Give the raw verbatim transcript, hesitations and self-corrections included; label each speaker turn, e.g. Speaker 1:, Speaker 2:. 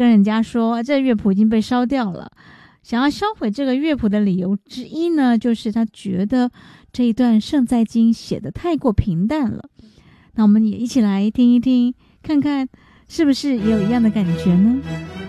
Speaker 1: 跟人家说这乐谱已经被烧掉了。想要销毁这个乐谱的理由之一呢，就是他觉得这一段圣在经写得太过平淡了。那我们也一起来听一听，看看是不是也有一样的感觉呢？